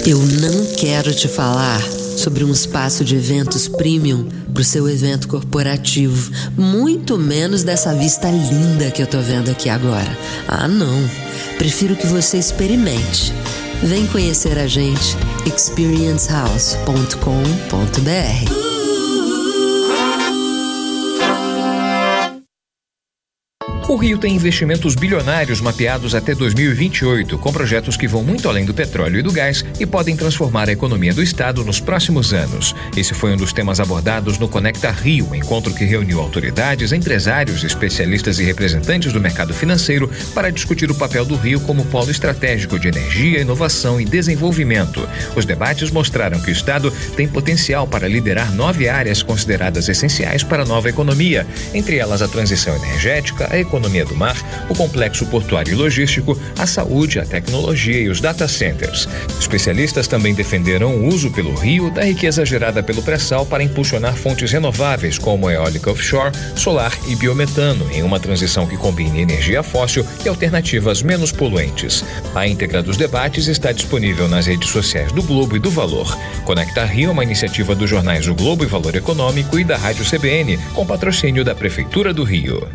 Eu não quero te falar sobre um espaço de eventos premium para o seu evento corporativo, muito menos dessa vista linda que eu tô vendo aqui agora. Ah, não. Prefiro que você experimente. Vem conhecer a gente, experiencehouse.com.br. O Rio tem investimentos bilionários mapeados até 2028, com projetos que vão muito além do petróleo e do gás e podem transformar a economia do estado nos próximos anos. Esse foi um dos temas abordados no Conecta Rio, encontro que reuniu autoridades, empresários, especialistas e representantes do mercado financeiro para discutir o papel do Rio como polo estratégico de energia, inovação e desenvolvimento. Os debates mostraram que o estado tem potencial para liderar 9 áreas consideradas essenciais para a nova economia, entre elas a transição energética, a economia do mar, o complexo portuário e logístico, a saúde, a tecnologia e os data centers. Especialistas também defenderam o uso pelo Rio da riqueza gerada pelo pré-sal para impulsionar fontes renováveis como eólica offshore, solar e biometano, em uma transição que combine energia fóssil e alternativas menos poluentes. A íntegra dos debates está disponível nas redes sociais do Globo e do Valor. Conecta Rio é uma iniciativa dos jornais O Globo e Valor Econômico e da Rádio CBN, com patrocínio da Prefeitura do Rio.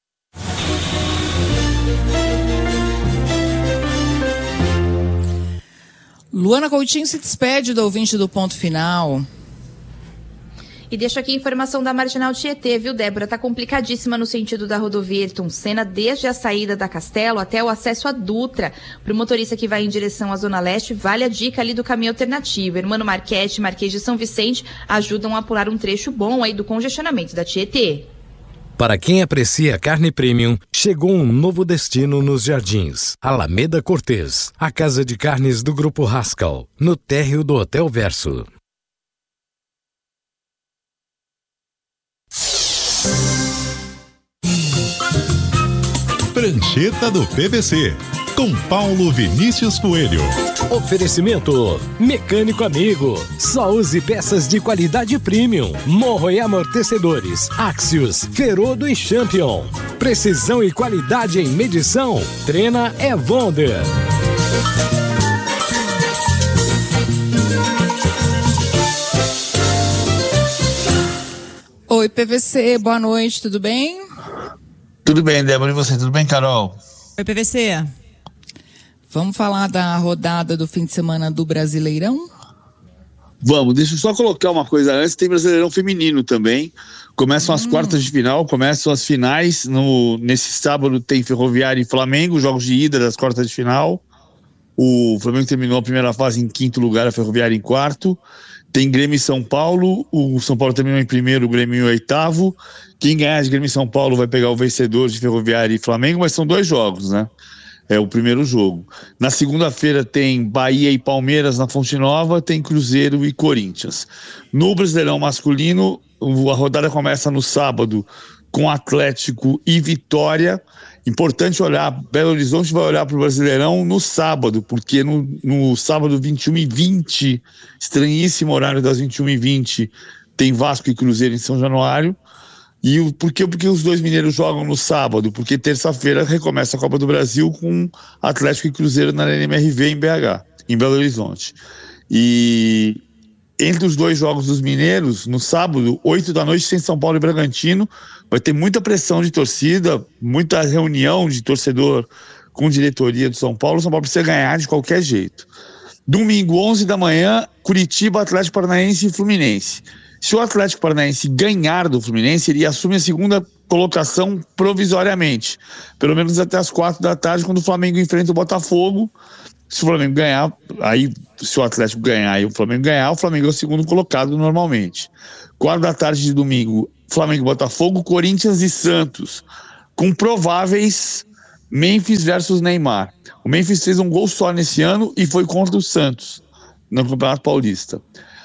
Luana Coutinho se despede do ouvinte do Ponto Final. E deixo aqui a informação da Marginal Tietê, viu, Débora? Tá complicadíssima no sentido da rodovia Ayrton Senna, desde a saída da Castelo até o acesso à Dutra. Para o motorista que vai em direção à Zona Leste, vale a dica ali do caminho alternativo. Hermano Marquete, Marquês de São Vicente ajudam a pular um trecho bom aí do congestionamento da Tietê. Para quem aprecia carne premium, chegou um novo destino nos Jardins. Alameda Cortês, a casa de carnes do Grupo Haskell, no térreo do Hotel Verso. Prancheta do PVC, com Paulo Vinícius Coelho. Oferecimento Mecânico Amigo. Só use peças de qualidade premium. Morro e amortecedores Axios, Ferodo e Champion. Precisão e qualidade em medição. Trena é Wonder. Oi, PVC, boa noite, tudo bem? Tudo bem, Débora, e você? Tudo bem, Carol? Oi, PVC. Vamos falar da rodada do fim de semana do Brasileirão? Vamos, deixa eu só colocar uma coisa antes, tem Brasileirão feminino também, começam as quartas de final, começam as finais, nesse sábado tem Ferroviária e Flamengo, jogos de ida das quartas de final, o Flamengo terminou a primeira fase em 5º lugar, a Ferroviária em 4º, tem Grêmio e São Paulo, o São Paulo terminou em 1º, o Grêmio em 8º, quem ganhar de Grêmio e São Paulo vai pegar o vencedor de Ferroviária e Flamengo, mas são 2 jogos, né? É o primeiro jogo. Na segunda-feira tem Bahia e Palmeiras na Fonte Nova, tem Cruzeiro e Corinthians. No Brasileirão masculino, a rodada começa no sábado com Atlético e Vitória. Importante olhar, Belo Horizonte vai olhar para o Brasileirão no sábado, porque no sábado 21h20, estranhíssimo horário das 21h20, tem Vasco e Cruzeiro em São Januário. E por que os 2 mineiros jogam no sábado? Porque terça-feira recomeça a Copa do Brasil com Atlético e Cruzeiro na NMRV em BH, em Belo Horizonte. E entre os 2 jogos dos mineiros, no sábado, 8 da noite, tem São Paulo e Bragantino. Vai ter muita pressão de torcida, muita reunião de torcedor com diretoria do São Paulo. O São Paulo precisa ganhar de qualquer jeito. Domingo, 11 da manhã, Curitiba, Atlético Paranaense e Fluminense. Se o Atlético Paranaense ganhar do Fluminense, ele assume a 2ª colocação provisoriamente. Pelo menos até as 4 da tarde, quando o Flamengo enfrenta o Botafogo. Se o Flamengo ganhar, aí se o Atlético ganhar e o Flamengo ganhar, o Flamengo é o 2º colocado normalmente. 4 da tarde de domingo, Flamengo e Botafogo, Corinthians e Santos, com prováveis Memphis versus Neymar. O Memphis fez um gol só nesse ano e foi contra o Santos, no Campeonato Paulista.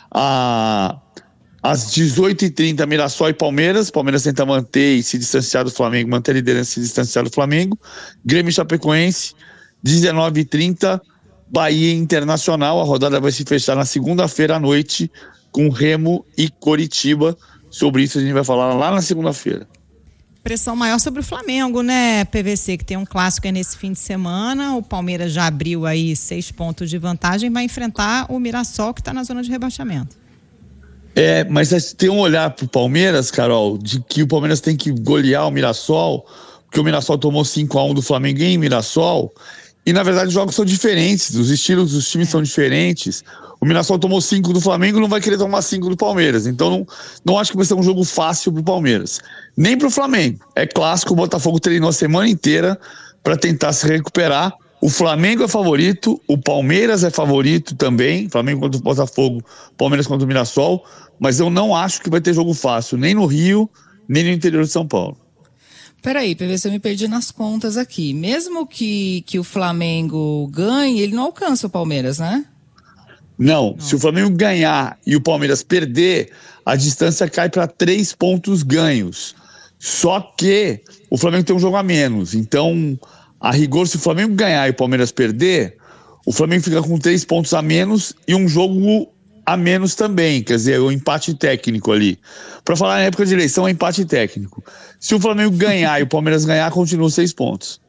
Às 18h30, Mirassol e Palmeiras. Palmeiras tenta manter e se distanciar do Flamengo, manter a liderança e se distanciar do Flamengo. Grêmio e Chapecoense. 19h30, Bahia Internacional. A rodada vai se fechar na segunda-feira à noite com Remo e Coritiba. Sobre isso a gente vai falar lá na segunda-feira. pressão maior sobre o Flamengo, né, PVC, que tem um clássico aí nesse fim de semana. O Palmeiras já abriu aí 6 pontos de vantagem, vai enfrentar o Mirassol, que está na zona de rebaixamento. Mas tem um olhar pro Palmeiras, Carol, de que o Palmeiras tem que golear o Mirassol, porque o Mirassol tomou 5-1 do Flamengo em Mirassol, e na verdade os jogos são diferentes, os estilos dos times são diferentes. O Mirassol tomou 5 do Flamengo, não vai querer tomar 5 do Palmeiras. Então não acho que vai ser um jogo fácil pro Palmeiras. Nem pro Flamengo. É clássico, o Botafogo treinou a semana inteira para tentar se recuperar. O Flamengo é favorito, o Palmeiras é favorito também. Flamengo contra o Botafogo, Palmeiras contra o Mirassol. Mas eu não acho que vai ter jogo fácil, nem no Rio, nem no interior de São Paulo. Peraí, PVC, eu me perdi nas contas aqui. Mesmo que o Flamengo ganhe, ele não alcança o Palmeiras, né? Não, se o Flamengo ganhar e o Palmeiras perder, a distância cai para 3 pontos ganhos. Só que o Flamengo tem um jogo a menos. Então, a rigor, se o Flamengo ganhar e o Palmeiras perder, o Flamengo fica com 3 pontos a menos e um jogo a menos também. Quer dizer, o empate técnico ali. Para falar na época de eleição, é empate técnico. Se o Flamengo ganhar e o Palmeiras ganhar, continua 6 pontos.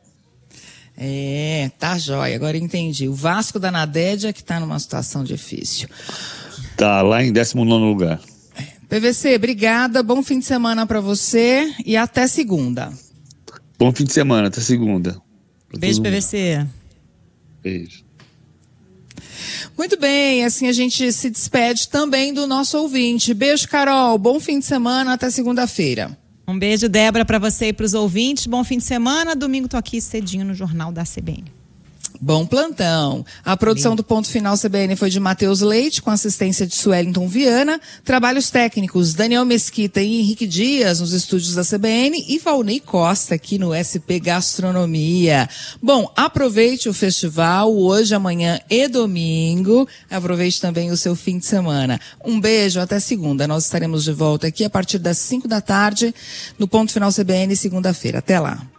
Tá jóia, agora entendi. O Vasco da Nadédia que tá numa situação difícil. Tá lá em 19º lugar. PVC, obrigada, bom fim de semana pra você e até segunda. Bom fim de semana, até segunda. Beijo, PVC. Beijo. Muito bem, assim a gente se despede também do nosso ouvinte. Beijo, Carol, bom fim de semana, até segunda-feira. Um beijo, Débora, para você e para os ouvintes. Bom fim de semana. Domingo tô aqui cedinho no Jornal da CBN. Bom plantão. A produção do Ponto Final CBN foi de Matheus Leite, com assistência de Suellington Viana. Trabalhos técnicos, Daniel Mesquita e Henrique Dias, nos estúdios da CBN. E Valnei Costa, aqui no SP Gastronomia. Bom, aproveite o festival, hoje, amanhã e domingo. Aproveite também o seu fim de semana. Um beijo, até segunda. Nós estaremos de volta aqui a partir das 5 da tarde, no Ponto Final CBN, segunda-feira. Até lá.